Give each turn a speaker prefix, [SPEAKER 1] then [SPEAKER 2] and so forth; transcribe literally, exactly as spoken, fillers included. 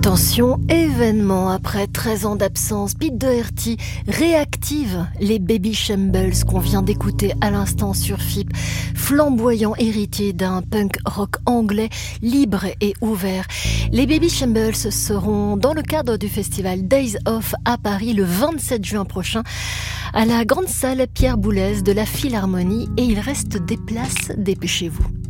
[SPEAKER 1] Attention, événement après treize ans d'absence, Pete Doherty réactive les Baby Shambles qu'on vient d'écouter à l'instant sur F I P, flamboyant héritier d'un punk rock anglais libre et ouvert. Les Baby Shambles seront dans le cadre du festival Days Off à Paris le vingt-sept juin prochain à la grande salle Pierre Boulez de la Philharmonie et il reste des places, dépêchez-vous.